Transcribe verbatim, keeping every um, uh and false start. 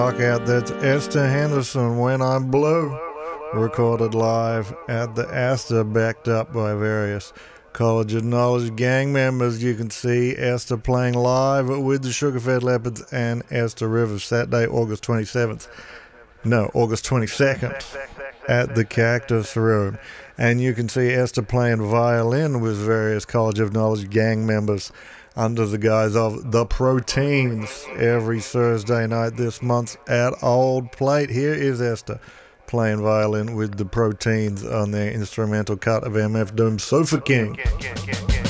Knockout, that's Esther Henderson, When I'm Blue, recorded live at the Astor, backed up by various College of Knowledge gang members. You can see Esther playing live with the Sugarfed Leopards and Esther Rivers Saturday, August twenty-seventh. No, August twenty-second at the Cactus Room. And you can see Esther playing violin with various College of Knowledge gang members under the guise of The Proteins every Thursday night this month at Old Plate. Here is Esther playing violin with The Proteins on their instrumental cut of M F Doom's Sofa King. King, King, King, King.